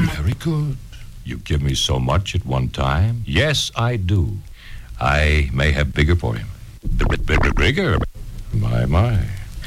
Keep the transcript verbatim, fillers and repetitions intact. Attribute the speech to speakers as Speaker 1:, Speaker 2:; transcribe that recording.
Speaker 1: Very good. You give me so much at one time. Yes, I do. I may have bigger for him. Bigger, bigger. My, my.